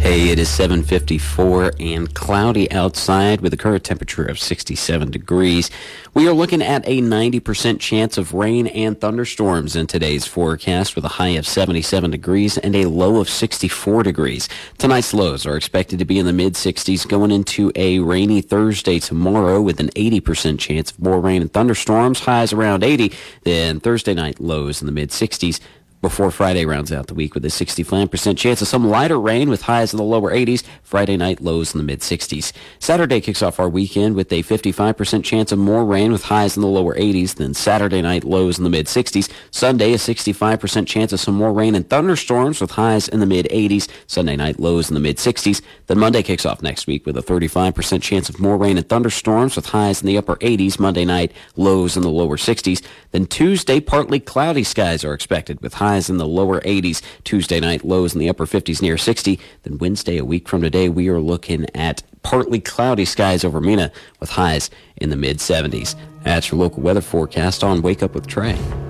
Hey, it is 7:54 and cloudy outside with a current temperature of 67 degrees. We are looking at a 90% chance of rain and thunderstorms in today's forecast with a high of 77 degrees and a low of 64 degrees. Tonight's lows are expected to be in the mid-60s going into a rainy Thursday tomorrow with an 80% chance of more rain and thunderstorms, highs around 80. Then Thursday night lows in the mid-60s. Before Friday rounds out the week with a 65% chance of some lighter rain with highs in the lower 80s. Friday night lows in the mid-60s. Saturday kicks off our weekend with a 55% chance of more rain with highs in the lower 80s. Then Saturday night lows in the mid-60s. Sunday a 65% chance of some more rain and thunderstorms with highs in the mid-80s. Sunday night lows in the mid-60s. Then Monday kicks off next week with a 35% chance of more rain and thunderstorms with highs in the upper 80s. Monday night lows in the lower 60s. Then Tuesday partly cloudy skies are expected with highs in the lower 80s. Tuesday night lows in the upper 50s near 60. Then Wednesday, a week from today, we are looking at partly cloudy skies over Mena with highs in the mid-70s. That's your local weather forecast on Wake Up with Trey.